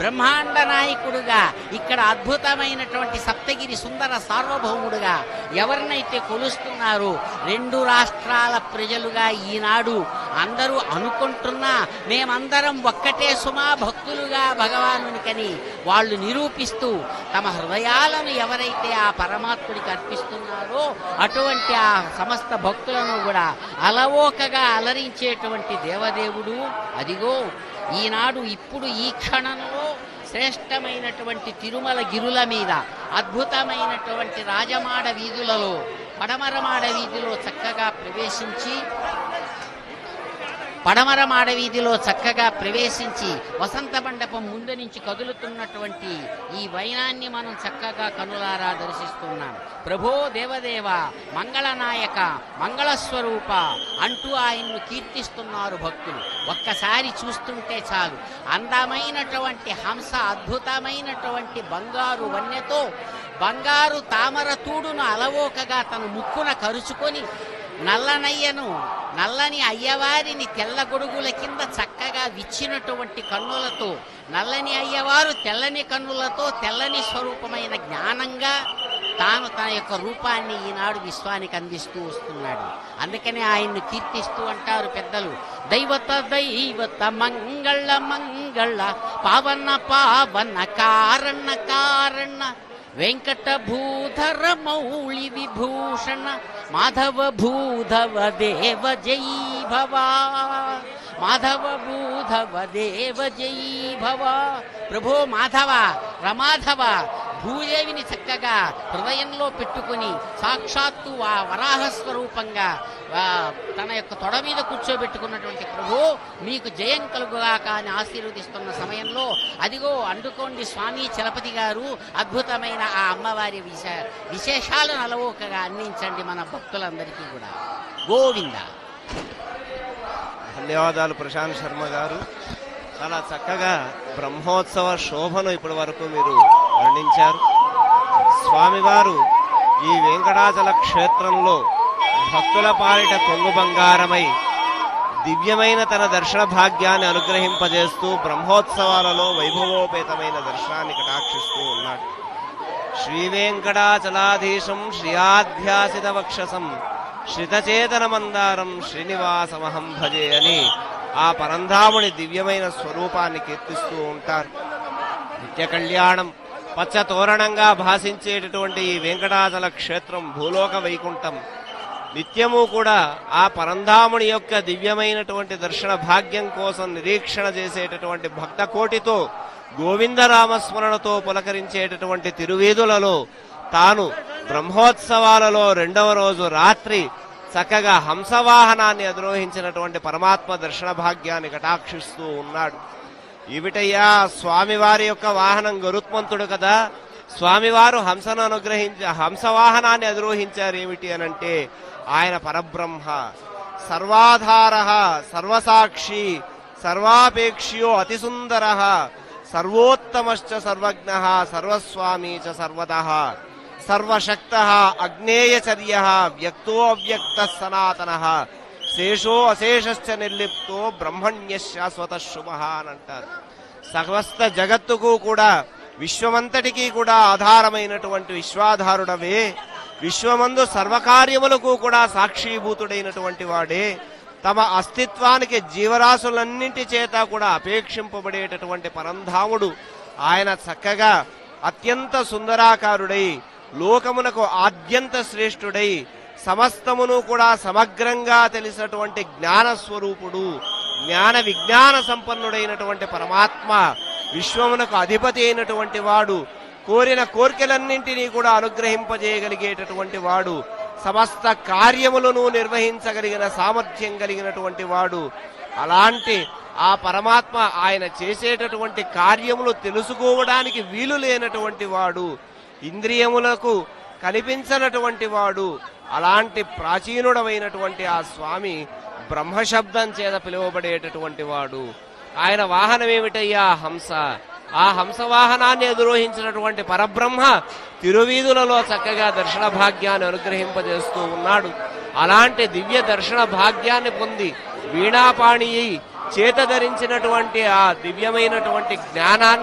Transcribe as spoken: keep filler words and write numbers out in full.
బ్రహ్మాండ నాయకుడుగా, ఇక్కడ అద్భుతమైనటువంటి సప్తగిరి సుందర సార్వభౌముడుగా ఎవరినైతే కొలుస్తున్నారో రెండు రాష్ట్రాల ప్రజలుగా ఈనాడు అందరూ అనుకుంటున్నా మేమందరం ఒక్కటే సుమా భక్తులుగా భగవానునికని వాళ్ళు నిరూపిస్తూ తమ హృదయాలను ఎవరైతే ఆ పరమాత్ముడికి అర్పిస్తున్నారో అటువంటి ఆ సమస్త భక్తులను కూడా అలవోకగా అలరించేటువంటి దేవదేవుడు అదిగో ఈనాడు ఇప్పుడు ఈ క్షణంలో శ్రేష్టమైనటువంటి తిరుమల గిరుల మీద అద్భుతమైనటువంటి రాజమాడ వీధులలో పడమరమాడ వీధిలో చక్కగా ప్రవేశించి పడమరమాడ వీధిలో చక్కగా ప్రవేశించి వసంత మండపం ముందు నుంచి కదులుతున్నటువంటి ఈ వైనాన్ని మనం చక్కగా కనులారా దర్శిస్తున్నాం. ప్రభో దేవదేవ మంగళనాయక మంగళస్వరూప అంటూ ఆయన్ను కీర్తిస్తున్నారు భక్తులు. ఒక్కసారి చూస్తుంటే చాలు అందమైనటువంటి హంస అద్భుతమైనటువంటి బంగారు వన్నెతో బంగారు తామర తూడును అలవోకగా తన ముక్కున కరుచుకొని నల్లనయ్యను నల్లని అయ్యవారిని తెల్ల గొడుగుల కింద చక్కగా విచ్చినటువంటి కన్నులతో నల్లని అయ్యవారు తెల్లని కన్నులతో తెల్లని స్వరూపమైన జ్ఞానంగా తాను తన యొక్క రూపాన్ని ఈనాడు విశ్వానికి అందిస్తూ వస్తున్నాడు. అందుకనే ఆయన్ను కీర్తిస్తూ అంటారు పెద్దలు, దైవత దైవత మంగళ మంగళ పావన పావన కారణ కారణ వెంకట భూధర మౌళి విభూషణ మాధవ భూధవ దేవ జై భవ మాధవ భూధవ దేవ జై భవ. ప్రభో మాధవ రమాధవ భూదేవిని చక్కగా హృదయంలో పెట్టుకుని సాక్షాత్తు ఆ వరాహ స్వరూపంగా తన యొక్క తొడ మీద కూర్చోబెట్టుకున్నటువంటి ప్రభు మీకు జయం కలుగుగాక అని ఆశీర్వదిస్తున్న సమయంలో అదిగో అందుకోండి స్వామి చలపతి గారు అద్భుతమైన ఆ అమ్మవారి విశ విశేషాలను అలవోకగా అందించండి మన భక్తులందరికీ కూడా. గోవింద. ధన్యవాదాలు ప్రశాంత్ శర్మ గారు. చాలా చక్కగా బ్రహ్మోత్సవ శోభను ఇప్పటి వరకు మీరు వర్ణించారు. స్వామివారు ఈ వెంకటాచల క్షేత్రంలో భక్తుల పాలిట కొంగు బంగారమై దివ్యమైన తన దర్శన భాగ్యాన్ని అనుగ్రహింపజేస్తూ బ్రహ్మోత్సవాలలో వైభవోపేతమైన దర్శనాన్ని కటాక్షిస్తూ ఉన్నాడు. శ్రీ వెంకటాచలాధీశం శ్రియాధ్యాసిత వక్షసం శ్రితచేతన మందారం శ్రీనివాసమహం భజే అని ఆ పరంధాముని దివ్యమైన స్వరూపాన్ని కీర్తిస్తూ ఉంటారు. నిత్య కళ్యాణం పచ్చ తోరణంగా భాసించేటటువంటి ఈ వెంకటాచల క్షేత్రం భూలోక వైకుంఠం నిత్యము కూడా ఆ పరంధాముని యొక్క దివ్యమైనటువంటి దర్శన భాగ్యం కోసం నిరీక్షణ చేసేటటువంటి భక్త కోటితో గోవిందరామస్మరణతో పులకరించేటటువంటి తిరువీధులలో తాను బ్రహ్మోత్సవాలలో రెండవ రోజు రాత్రి చక్కగా హంసవాహనాన్ని అధిరోహించినటువంటి పరమాత్మ దర్శన భాగ్యాన్ని కటాక్షిస్తూ ఉన్నాడు. ఏమిటయ్యా స్వామివారి యొక్క వాహనం గరుత్మంతుడు కదా, స్వామివారు హంసను అనుగ్రహించ హంసవాహనాన్ని అధిరోహించారు ఏమిటి అనంటే ఆయన పరబ్రహ్మ, సర్వాధార, సర్వసాక్షి, సర్వాపేక్ష్యో అతిసుందర, సర్వోత్తమశ్చ సర్వజ్ఞ, సర్వస్వామి చ సర్వతః, సర్వశక్త, అగ్నేయచర్య, వ్యక్తో అవ్యక్త సనాతన, శేషో అశేషశ్చ నిర్లిప్తో బ్రహ్మణ్య శాశ్వత శుభ అని అంటారు. సమస్త జగత్తుకు కూడా విశ్వమంతటికీ కూడా ఆధారమైనటువంటి విశ్వాధారుడవే, విశ్వమందు సర్వకార్యములకు కూడా సాక్షీభూతుడైనటువంటి వాడే, తమ అస్తిత్వానికి జీవరాశులన్నింటి చేత కూడా అపేక్షింపబడేటటువంటి పరంధాముడు ఆయన చక్కగా అత్యంత సుందరాకారుడై లోకమునకు ఆద్యంత శ్రేష్ఠుడై సమస్తమును కూడా సమగ్రంగా తెలిసినటువంటి జ్ఞానస్వరూపుడు, జ్ఞాన విజ్ఞాన సంపన్నుడైనటువంటి పరమాత్మ, విశ్వమునకు అధిపతి అయినటువంటి వాడు, కోరిన కోరికలన్నింటినీ కూడా అనుగ్రహింపజేయగలిగేటటువంటి వాడు, సమస్త కార్యములను నిర్వహించగలిగిన సామర్థ్యం కలిగినటువంటి వాడు. అలాంటి ఆ పరమాత్మ ఆయన చేసేటటువంటి కార్యములు తెలుసుకోవడానికి వీలు లేనటువంటి వాడు, ఇంద్రియములకు కనిపించనటువంటి వాడు. అలాంటి ప్రాచీనుడమైనటువంటి ఆ స్వామి బ్రహ్మశబ్దం చేత పిలువబడేటటువంటి వాడు. ఆయన వాహనం ఏమిటయ్యా? హంస. ఆ హంస వాహనాన్ని అధిరోహించినటువంటి పరబ్రహ్మ తిరువీధులలో చక్కగా దర్శన భాగ్యాన్ని అనుగ్రహింపజేస్తూ ఉన్నాడు. అలాంటి దివ్య దర్శన భాగ్యాన్ని పొంది వీణాపాణి చేత ధరించినటువంటి ఆ దివ్యమైనటువంటి జ్ఞానాన్ని